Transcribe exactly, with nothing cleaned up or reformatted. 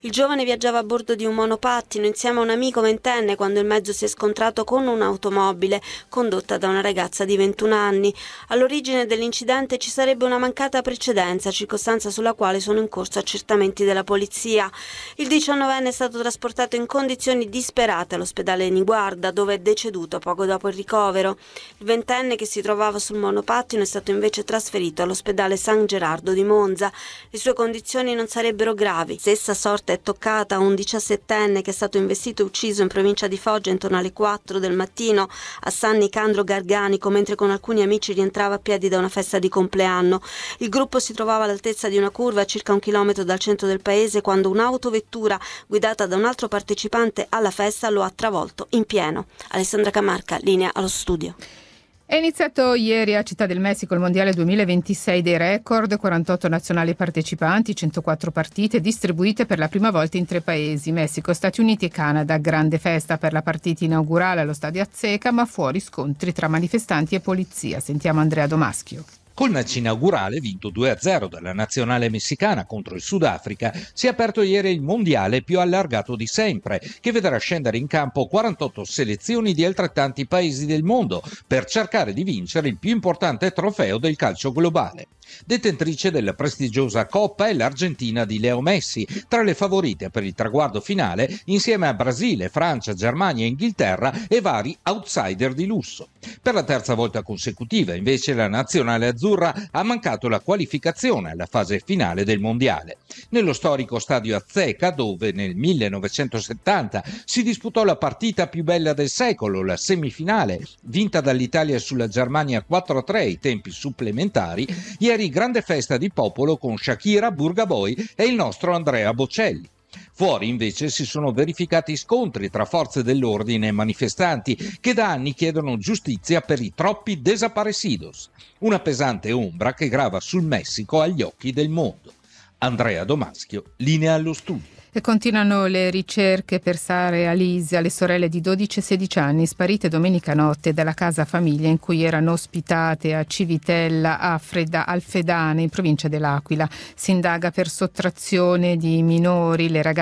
Il giovane viaggiava a bordo di un monopattino insieme a un amico ventenne quando il mezzo si è scontrato con un'automobile condotta da una ragazza di ventuno anni. All'origine dell'incidente ci sarebbe una mancata precedenza, circostanza sulla quale sono in corso accertamenti della polizia. Il diciannovenne è stato trasportato in condizioni disperate all'ospedale Niguarda, dove è deceduto poco dopo il ricovero. Il ventenne, che si trovava sul monopattino, è stato invece trasferito all'ospedale San Gerardo di Monza. Le sue condizioni non sarebbero gravi. Stessa sorte è toccata a un diciassettenne che è stato investito e ucciso in provincia di Foggia intorno alle quattro del mattino a San Nicandro Garganico mentre con alcuni amici rientrava a piedi da una festa di compleanno. Il gruppo si trovava all'altezza di una curva a circa un chilometro dal centro del paese quando un'autovettura guidata da un altro partecipante alla festa lo ha travolto in pieno. Alessandra Camarca, linea allo studio. È iniziato ieri a Città del Messico il Mondiale duemilaventisei dei record, quarantotto nazionali partecipanti, centoquattro partite distribuite per la prima volta in tre paesi, Messico, Stati Uniti e Canada. Grande festa per la partita inaugurale allo Stadio Azteca, ma fuori scontri tra manifestanti e polizia. Sentiamo Andrea Domaschio. Col match inaugurale vinto due a zero dalla nazionale messicana contro il Sudafrica, si è aperto ieri il mondiale più allargato di sempre, che vedrà scendere in campo quarantotto selezioni di altrettanti paesi del mondo per cercare di vincere il più importante trofeo del calcio globale. Detentrice della prestigiosa Coppa è l'Argentina di Leo Messi, tra le favorite per il traguardo finale insieme a Brasile, Francia, Germania, Inghilterra e vari outsider di lusso. Per la terza volta consecutiva, invece, la nazionale azzurra ha mancato la qualificazione alla fase finale del mondiale. Nello storico stadio Azteca, dove nel millenovecentosettanta si disputò la partita più bella del secolo, la semifinale, vinta dall'Italia sulla Germania quattro a tre ai tempi supplementari, ieri grande festa di popolo con Shakira, Burna Boy e il nostro Andrea Bocelli. Fuori invece si sono verificati scontri tra forze dell'ordine e manifestanti che da anni chiedono giustizia per i troppi desaparecidos, una pesante ombra che grava sul Messico agli occhi del mondo. Andrea Domaschio, linea allo studio. E continuano le ricerche per Sara e Alisia, le sorelle di dodici e sedici anni sparite domenica notte dalla casa famiglia in cui erano ospitate a Civitella Alfreda, Alfedane in provincia dell'Aquila. Si indaga per sottrazione di minori. Le ragazze